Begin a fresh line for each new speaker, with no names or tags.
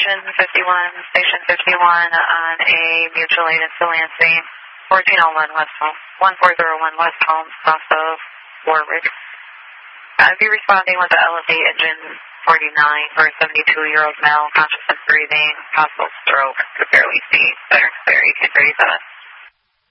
Station 51 on a mutual aid into Lansing, 1401 West Holmes, 1401 West Holmes, south of Warwick. I'd be responding with the Elevate Engine 49 for a 72-year-old male, conscious of breathing, possible stroke, could barely see. Better, you can breathe that.